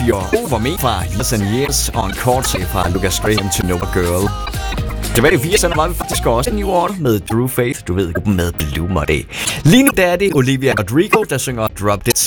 Your Over Me fra Years and Years og en kort sag fra Lucas Graham til Nova Girl. Tilbage i 80'erne var vi faktisk også New Order med True Faith, du ved, gruppen med Blue Monday. Lige nu der er det Olivia Rodrigo, der synger Drop Dead